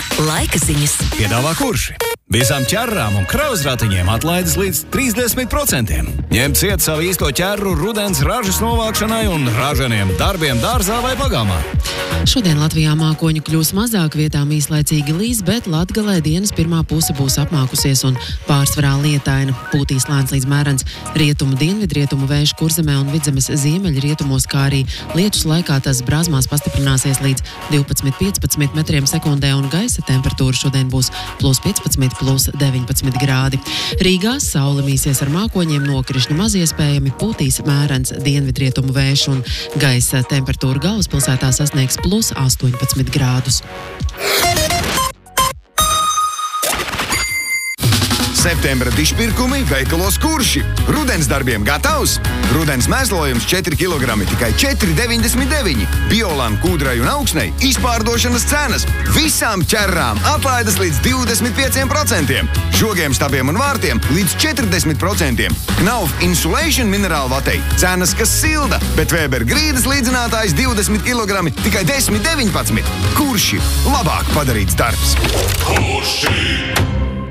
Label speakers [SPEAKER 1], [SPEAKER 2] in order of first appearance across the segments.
[SPEAKER 1] laika ziņas.
[SPEAKER 2] Piedāvā Kurši. Visām ķerrām un krauzratiņiem atlaides līdz 30%. Ņem ciet savu īsto ķerru rudens ražas novākšanai un ražaniem darbiem dārzā vai pagalmā.
[SPEAKER 3] Šodien Latvijā mākoņu kļūs mazāk, vietām īslaicīgi līs, bet Latgalē dienas pirmā puse būs apmākusies un pārsvarā lietaina. Pūtīs lēns līdz mērens rietumu dienvidrietumu vējš Kurzemē un Vidzemes ziemeļrietumos, kā arī lietus laikā tas brāzmās pastiprināsies līdz 12–15 metriem sekundē un gaisa temperatūra šodien būs +15–+19 grādi. Rīgā saule mīsies ar mākoņiem, nokrišņi maz iespējami, pūtīs mērens dienvidrietumu vējš un gaisa temperatūra galvaspilsētā sasniegs +18 grādus.
[SPEAKER 4] Septembra dišpirkumi veikalos Kurši. Rudens darbiem gatavs? Rudens mēslojums 4 kg tikai 4,99. Biolan kūdrai un augsnei izpārdošanas cenas. Visām ķerrām atlaides līdz 25%. Žogiem, stabiem un vārtiem līdz 40%. Knauf Insulation minerālvatei cenas, kas silda, bet Weber grīdas līdzinātājs 20 kg tikai 10,19. Kurši. Labāk padarīts darbs. Kurši.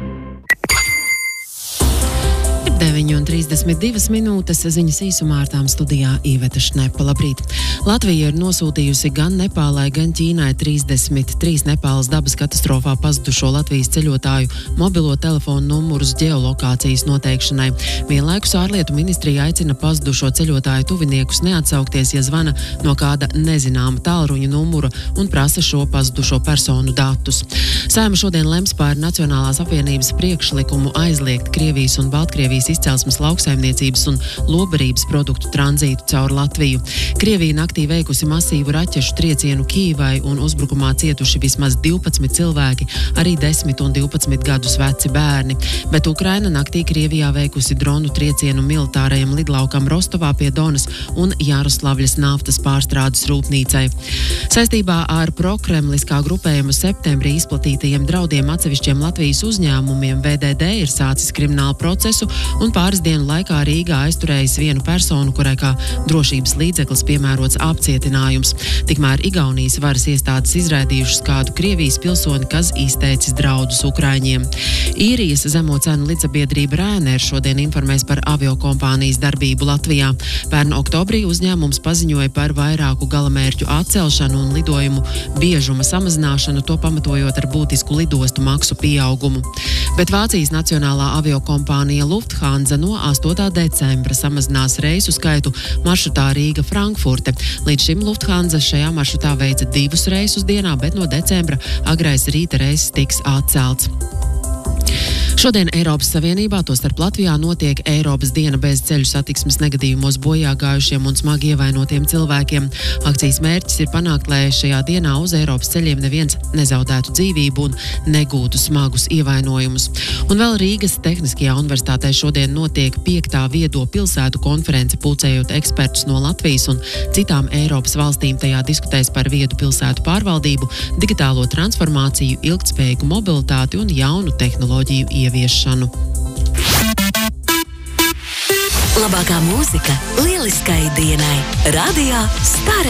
[SPEAKER 3] 9:32 minūtes, ziņas īsumā ar tām studijā Īveta Šnepa. Labrīt! Latvija ir nosūtījusi gan Nepālai, gan Ķīnai 33 Nepāles dabas katastrofā pazudušo Latvijas ceļotāju mobilo telefonu numurus ģeolokācijas noteikšanai. Vienlaikus ārlietu ministrija aicina pazudušo ceļotāju tuviniekus neatsaukties, ja zvana no kāda nezināma tālruņa numura un prasa šo pazudušo personu datus. Saeima šodien lems par Nacionālās apvienības priekšlikumu aizliegt Krievijas un Baltkrievijas izcelsmes lauksaimniecības un lobarības produktu tranzītu caur Latviju. Krievija naktī veikusi masīvu raķešu triecienu Kīvai un uzbrukumā cietuši vismaz 12 cilvēki, arī 10 un 12 gadus veci bērni. Bet Ukraina naktī Krievijā veikusi dronu triecienu militārajam lidlaukam Rostovā pie Donas un Jaroslavļas naftas pārstrādes rūpnīcai. Saistībā ar prokremliskā grupējuma septembrī izplatītajiem draudiem atsevišķiem Latvijas uzņēmumiem VDD ir sācis kriminālu procesu un pāris dienu laikā Rīgā aizturējis vienu personu, kurai kā drošības līdzeklis piemērots apcietinājums. Tikmēr Igaunijas varas iestādes izraidījušas kādu Krievijas pilsoni, kas izteicis draudus Ukraiņiem. Īrijas zemo cenu līdzsabiedrība Ryanair šodien informēs par aviokompānijas darbību Latvijā. Pērn oktobrī uzņēmums paziņoja par vairāku galamērķu atcelšanu un lidojumu biežuma samazināšanu, to pamatojot ar būtisku lidostu maksu pieaugumu. Bet Vācijas nacionālā aviokompānija Lufthansa no 8. decembra samazinās reisu skaitu maršrutā Rīga-Frankfurte. Līdz šim Lufthansa šajā maršrutā veica 2 reisus dienā, bet no decembra agrais rīta reiss tiks atcelts. Šodien Eiropas Savienībā, tostarp Latvijā, notiek Eiropas diena bez ceļu satiksmes negadījumos bojā gājušiem un smagi ievainotiem cilvēkiem. Akcijas mērķis ir panākt, lai šajā dienā uz Eiropas ceļiem neviens nezaudētu dzīvību un negūtu smagus ievainojumus. Un vēl Rīgas Tehniskajā universitātē šodien notiek 5. viedo pilsētu konference, pulcējot ekspertus no Latvijas un citām Eiropas valstīm. Tajā diskutēs par viedu pilsētu pārvaldību, digitālo transformāciju, ilgtspējīgu mobilitāti un jaunu tehnoloģiju ieviešanu.
[SPEAKER 1] Labākā mūzika lieliskai dienai. Radio Star